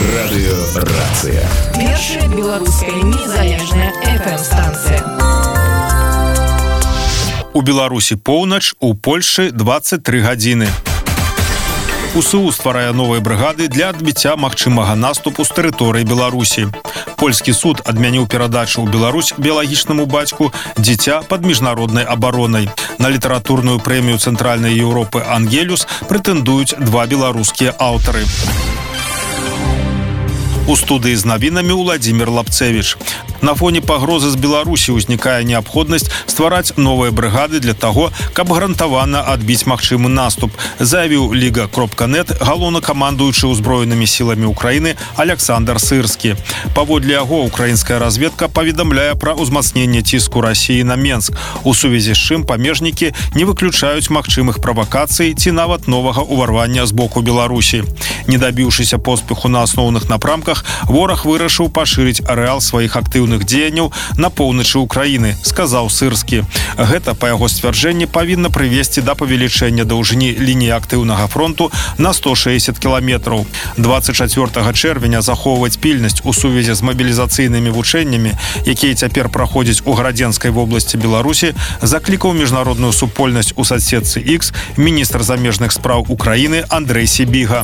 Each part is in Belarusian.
Радыёрацыя. Першая беларуская незалежная FM-станцыя. У Беларусі поўнач, у Польшы 23 гадзіны. УСУ стварае новыя брыгады для адбіцця магчымага наступу з тэрыторыі Беларусі. Польскі суд адмяніў перадачу ў Беларусь біялагічнаму бацьку дзіця пад міжнароднай абаронай. На літаратурную прэмію Цэнтральнай Еўропы «Ангелюс» прэтэндуюць два беларускія аўтары. У студыі з навінамі Владзімір Лапцевіч. На фоне пагрозы з Беларусі ўзнікае неабходнасць ствараць новыя брыгады для таго, каб гарантавана адбіць магчымы наступ, заявіў Ліга.нет галоўнакамандуючы ўзброенымі сіламі Украіны Александр Сырскі. Паводле яго, украінская разведка паведамляе пра ўзмацненне ціску Расіі на Менск, у сувязі з чым памежнікі не выключаюць магчымых правакацый ці нават новага ўварвання з боку Беларусі. Не дабіўшыся поспеху на асноўных напрамках, вораг вырашыў пашырыць арэал сваіх актыўных дзеянняў на поўначы Украіны, сказаў Сырскі. Гэта, па яго сцвярджэнні, павінна прывесці да павелічэння даўжыні лініі актыўнага фронту на 160 кіламетраў. 24 чэрвеня захоўваць пільнасць у сувязі з мабілізацыйнымі вучэннямі, якія цяпер праходзяць у Градзенскай вобласці Беларусі, заклікаў міжнародную супольнасць у садсетцы X міністр замежных спраў Украіны Андрэй Сібіга.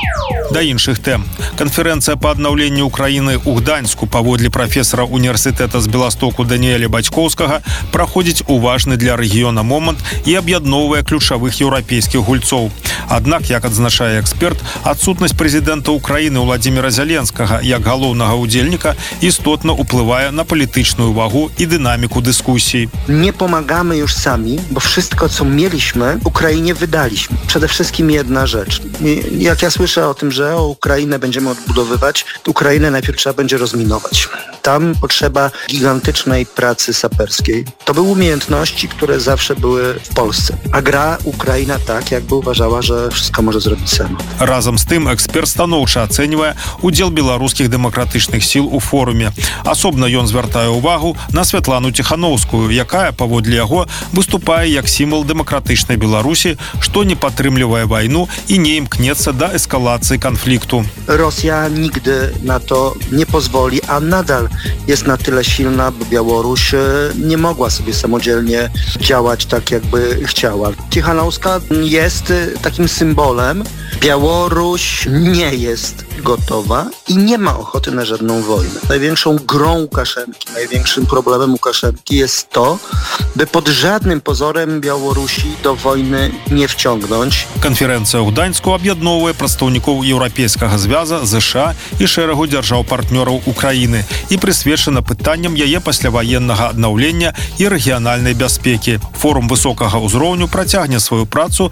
Да іншых тэм. Канферэнцыя па аднаўленню Украіны ў Гданьску паводле прафесара універсітэта з Беластоку Даніэля Бацькоўскага праходзіць у важны для рэгіёна момант і аб'ядноўвае ключавых еўрапейскіх гульцоў. Аднак, як адзначае эксперт, адсутнасць прэзідэнта Украіны Владзіміра Зеленскага як галоўнага ўдзельніка істотна ўплывае на палітычную вагу і дynamiku dyskusji. Nie pomagamy już sami, bo wszystko, co mieliśmy, Ukrainie wydaliśmy. Przede wszystkim jedna rzecz. Jak ja słyszę o tym, że Ukrainę będziemy odbudowywać, Ukrainę najpierw trzeba będzie rozminować. Tam potrzeba gigantycznej pracy saperskiej. To były umiejętności, które zawsze były w Polsce. A gra Ukraina tak, jakby uważała, że wszystko może zrobić sama. Разам з тым, эксперт станоўча ацэньвае удзел беларускіх дэмакратычных сіл у форуме. Асобна ён звяртае ўвагу на Святлану Ціхановскую, якая, паводле яго, выступае як сімвал дэмакратычнай Беларусі, што не падтрымлівае вайну і не імкнецца да эскалацыі конфликtu. Rosja nigdy na to nie pozwoli, a nadal jest na tyle silna, by Białoruś nie mogła sobie samodzielnie działać tak, jakby chciała. Tichanowska jest takim symbolem. Białoruś nie jest gotowa i nie ma ochoty na żadną wojnę. Największą grą Łukaszenki, największym problemem Łukaszenki jest to, by pod żadnym pozorem Białorusi do wojny nie wciągnąć. Канферэнцыя ў Гданьску аб'ядноўвае прадстаўнікоў Еўрапейскага звяза, ЗША і шэрагу дзяржаў-партнёраў Украіны і прысвечана пытанням яе пасляваеннага аднаўлення і рэгіянальнай бяспекі. Форум высокага ўзроўню працягне сваю працу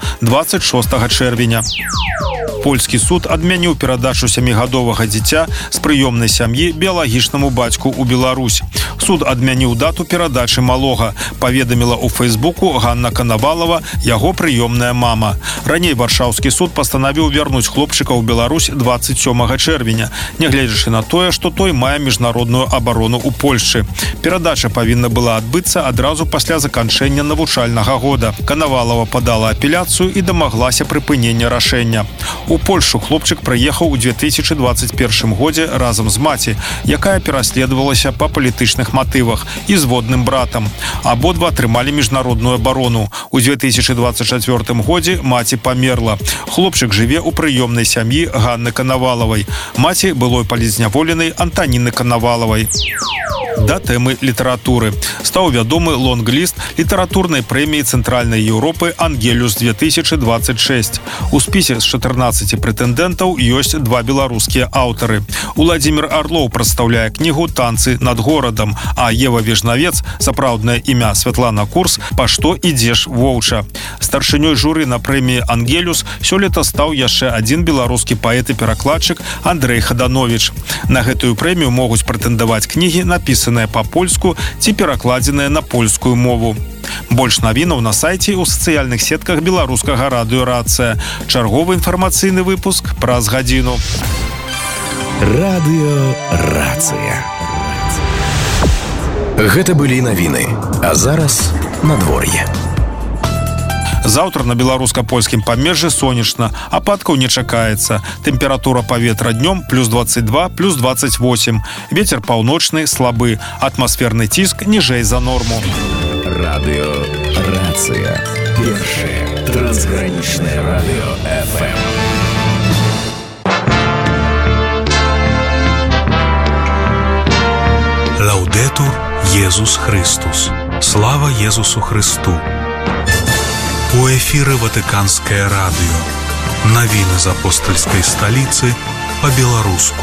26 чэрвеня. Польскі суд адмяніў перадачу 7гадовага дзіця з прыёмнай сям'і біялагічнаму бацьку ў Беларусь. Суд адмяніў дату перадачы малога, паведаміла ў Фейсбуку Ганна Канавалова, яго прыёмная мама. Раней Варшаўскі суд пастанавіў вярнуць хлопчыка ў Беларусь 27 чэрвеня, нягледзячы на тое, што той мае міжнародную абарону ў Польшчы. Перадача павінна была адбыцца адразу пасля заканчэння навучальнага года. Канавалова падала апеляцыю і дамаглася прыпынення рашэння. У Польшу хлопчык прыехаў у 2021 годзе разам з маці, якая пераследавалася па палітычных матывах, і з водным братам. Абодва атрымалі міжнародную абарону. У 2024 годзе маці памерла. Хлопчык жыве ў прыёмнай сям'і Ганны Канавалавай. Маці былой палізняволенай Антаніны Канавалавай. Да тэмы літаратуры. Стаў вядомы лонг-ліст літаратурнай прэміі Цэнтральнай Еўропы «Ангелюс-2026». У спісе з 14 прэтэндэнтаў ёсць два беларускія аўтары. Уладзімір Арлоў прадстаўляе кнігу «Танцы над горадам», а Ева Вежнавец, сапраўднае імя Святлана Курс, «Па што ідзеш, воўча». Старшынёй журы на прэміі «Ангелюс» сёлета стаў яшчэ адзін беларускі паэт і перакладчык Андрэй Хадановіч. На гэтую прэмію могуць прэтэндаваць кнігі, напісаныя па-польску ці перакладзеныя на польскую мову. Больш навінаў на сайце і ў сацыяльных сетках беларускага радыёрацыя. Чарговы інфармацыйны выпуск праз гадзіну. Радыёрацыя. Гэта былі навіны. А зараз надвор'е. Заўтра на беларуска-польскім памежжы сонечна, ападкаў не чакаецца. Тэмпература паветра днём плюс 22, плюс 28. Вецер паўночны, слабы. Атмасферны ціск ніжэй за норму. Радыё Рацыя. Першае трансгранічнае радыё FM. Лаудетур Езус Христус. Слава Езусу Христу. У эфіры Ватыканскае радыё. Навіны з апостальскай сталіцы па-беларуску.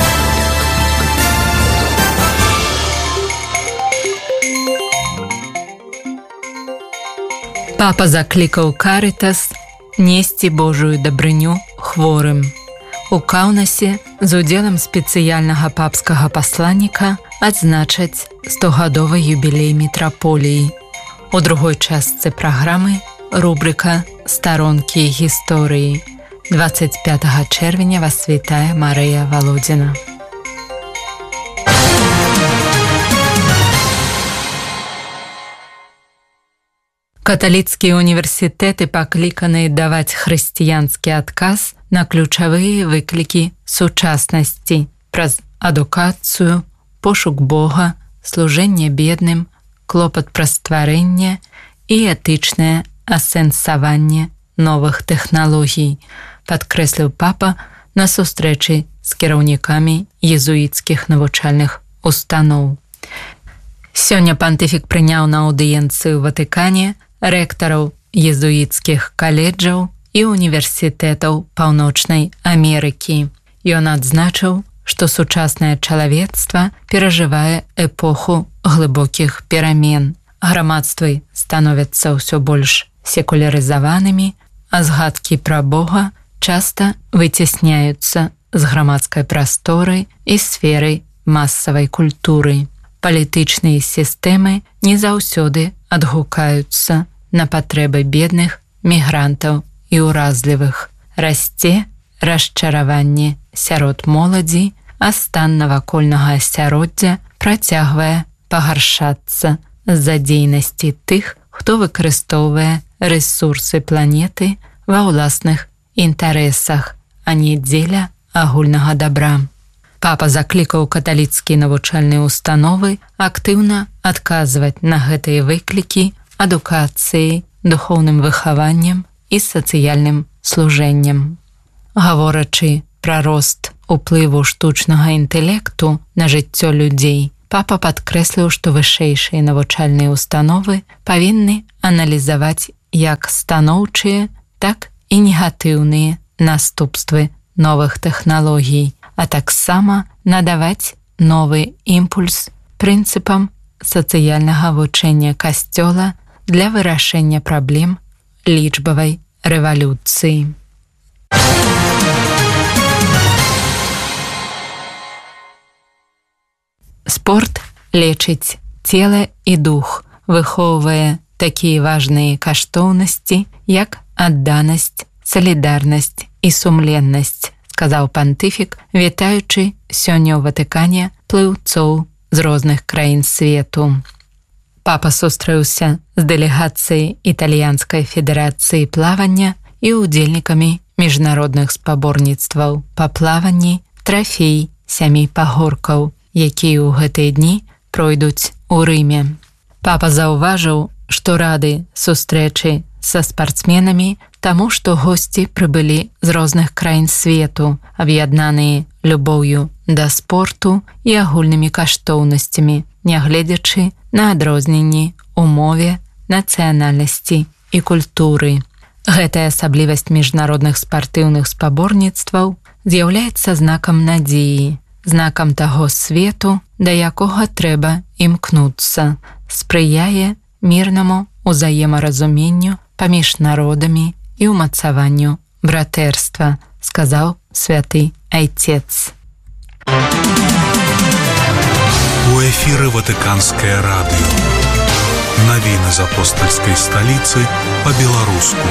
Папа заклікаў Карытас несці Божую дабрыню хворым. У Каўнасе з удзелам спецыяльнага папскага пасланніка адзначаць 100-гадовы юбілей мітраполіі. У другой частцы праграмы рубрика «Старонкі гісторыі». 25 чэрвеня вас вітае Марыя Валодзіна. Каталіцкія універсітэты пакліканы даваць хрысціянскі адказ на ключавыя выклікі сучаснасці праз адукацыю, пошук Бога, служэнне бедным, клопат пра стварэнне і этычнае асэнсаванне новых тэхналогій, падкрэсліў папа на сустрэчы з кіраўнікамі езуіцкіх навучальных устаноў. Сёння пантыфік прыняў на аўдыенцыю ў Ватыкане рэктараў езуіцкіх каледжаў і універсітэтаў Паўночнай Амерыкі. Ён адзначыў, што сучаснае чалавецтва перажывае эпоху глыбокіх перамен. Грамадствы становяцца ўсё больш секулярызаванымі, а згадкі пра Бога часта выцесняюцца з грамадскай прасторы і сферы масавай культуры. Палітычныя сістэмы не заўсёды адгукаюцца на патрэбы бедных, мігрантаў і ўразлівых. Расце расчараванне сярод моладзі, а стан навакольнага асяроддзя працягвае пагаршацца з-за дзейнасці тых, хто выкарыстоўвае рэсурсы планеты ва ўласных інтарэсах, а не дзеля агульнага дабра. Папа заклікаў каталіцкія навучальныя установы актыўна адказваць на гэтыя выклікі адукацыяй, духоўным выхаваннем і сацыяльным служэннем. Гаворачы пра рост уплыву штучнага інтэлекту на жыццё людзей, папа падкрэсліў, што вышэйшыя навучальныя установы павінны аналізаваць як станоўчыя, так і негатыўныя наступствы новых тэхналогій, а таксама надаваць новы імпульс прынцыпам сацыяльнага вучэння Касцёла для вырашэння праблем лічбавай рэвалюцыі. Спорт лечыць цела і дух, выхоўвае такія важныя каштоўнасці, як адданасць, салідарнасць і сумленнасць, сказаў пантыфік, вітаючы сёння ў Ватыкане плыўцоў з розных краін свету. Папа сустрэўся з дэлегацыяй Італьянскай федэрацыі плавання і удзельнікамі міжнародных спаборніцтваў па плаванні «Трафей 7 пагоркаў», якія ў гэтыя дні пройдуць у Рыме. Папа заўважыў, што рады сустрэчы са спартсменамі, таму што госці прыбылі з розных краін свету, аб'яднаныя любоўю да спорту і агульнымі каштоўнасцямі, нягледзячы на адрозненні ў мове, нацыянальнасці і культуры. Гэтая асаблівасць міжнародных спартыўных спаборніцтваў з'яўляецца знакам надзеі, знакам таго свету, да якога трэба імкнуцца, спрыяе мірнаму узаемаразуменню паміж народамі і ўмацаванню братэрства, сказаў святы айцец. У эфіры Ватыканскае радыё. Навіны з апостальскай сталіцы па-беларуску.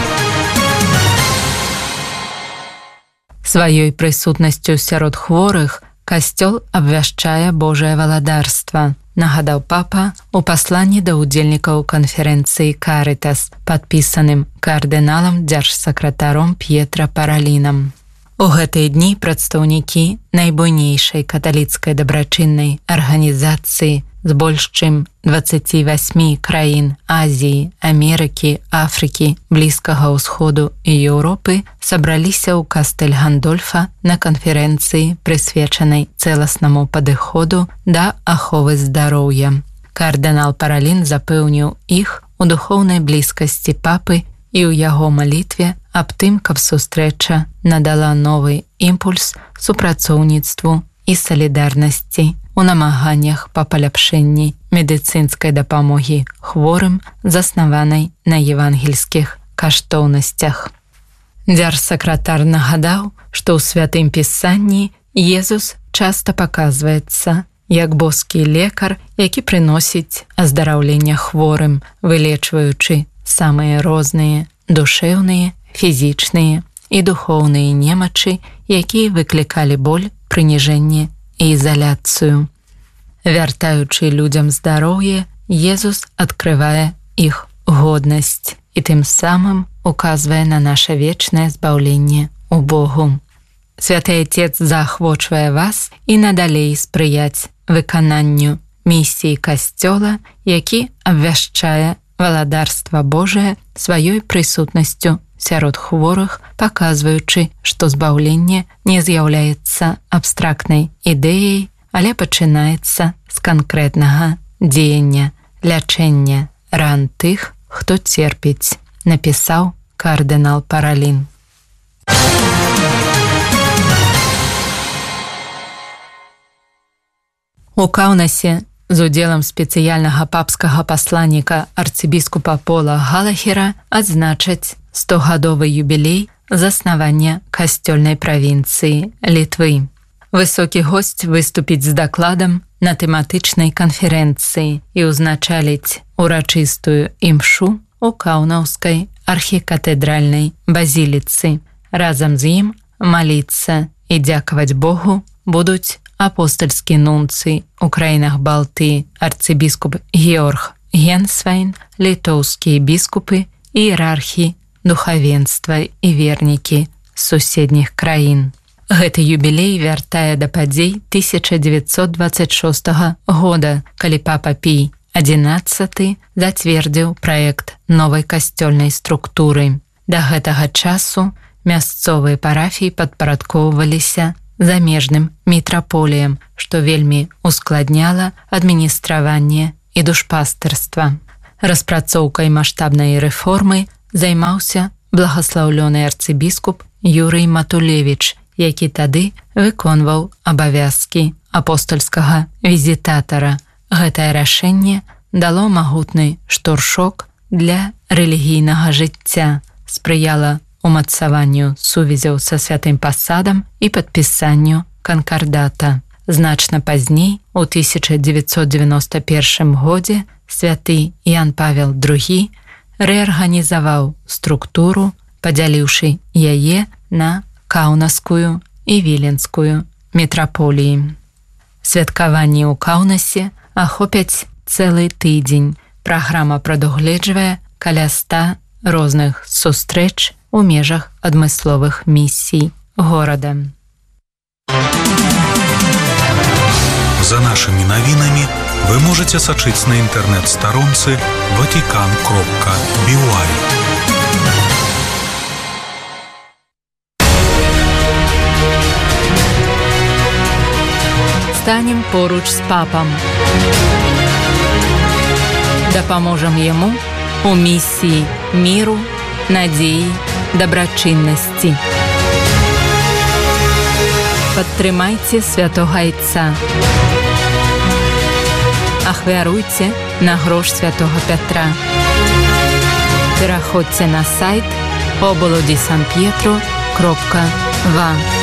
Сваёй прысутнасцю сярод хворых Касцёл абвяшчае Божае валадарства. нагадаў папа у пасланні да ўдзельнікаў канферэнцыі «Карытас», падпісаным кардыналам дзяржсакратаром П'етра Паралінам. У гэтыя дні прадстаўнікі найбуйнейшай каталіцкай дабрачыннай арганізацыі з больш чым 28 краін Азіі, Амерыкі, Афрыкі, Блізкага ўсходу і Еўропы сабраліся ў Кастэль Гандольфа на канферэнцыі, прысвечанай цэласнаму падыходу да аховы здароўя. Кардынал Паралін запэўніў іх у духоўнай блізкасці папы і ў яго малітве аб тым, каб сустрэча надала новы імпульс супрацоўніцтву і салідарнасці у намаганнях па паляпшэнні медыцынскай дапамогі хворым, заснаванай на евангельскіх каштоўнасцях. Дзяржсакратар нагадаў, што ў святым пісанні Езус часта паказваецца як боскі лекар, які прыносіць аздараўленне хворым, вылечваючы самыя розныя душэўныя, фізічныя і духоўныя немачы, якія выклікалі боль, прыніжэнне і ізаляцыю. Вяртаючы людзям здароўе, Езус адкрывае іх годнасць і тым самым указвае на наша вечнае збаўленне ў Богу. Святы Отец заахвочвае вас і надалей спрыяць выкананню місіі Касцёла, які абвяшчае валадарства Божае сваёй прысутнасцю сярод хворых, паказваючы, што збаўленне не з'яўляецца абстрактнай ідэяй, але пачынаецца з канкрэтнага дзеяння, лячэння ран тых, хто церпіць, напісаў кардынал Паралін. У Каўнасе з удзелам спецыяльнага папскага пасланніка арцыбіскупа Пола Галахера адзначаць 100-гадовы юбілей заснавання касцёльнай правінцыі Літвы. Высокі госць выступіць з дакладам на тэматычнай канферэнцыі і ўзначаліць урачыстую імшу у Каўнаўскай архікатэдральнай базіліцы. Разам з ім маліцца і дзякаваць Богу будуць апостальскі нунцый у краінах Балтыі арцыбіскуп Георг Генсвайн, літоўскія біскупы, іерархі, духавенства і вернікі з суседніх краін. Гэты юбілей вяртае да падзей 1926 года, калі папа Пій XI зацвердзіў праект новай касцёльнай структуры. Да гэтага часу мясцовыя парафіі падпарадкоўваліся замежным мітраполіям, што вельмі ускладняла адміністраванне і душпастырства. Распрацоўкай маштабнай рэформы займаўся благаслаўлёны арцыбіскуп Юрый Матулевіч, які тады выконваў абавязкі апостальскага візітатара. Гэтае рашэнне дало магутны штуршок для рэлігійнага жыцця, спрыяла умацаванню сувязяў са святым пасадам і падпісанню канкардата. Значна пазней, у 1991 годзе, святы Ян Павел II рэарганізаваў структуру, падзяліўшы яе на Каўнаскую і Віленскую мітраполіі. Святкаванні ў Каўнасе ахопяць цэлы тыдзень. Праграма прадугледжвае каля 100 розных сустрэч у межах адмысловых місій горада. За нашими навінамі вы можете сачыць на інтэрнэт-старонцы vatican.by. Станем поруч з папам. Дапаможам яму у місіі міру, надзеі, дабрачыннасці. Падтрымайце святога Айца. Ахвяруйце на грош святога Пятра. Пераходзьце на сайт obolo-di-san-pietro.va.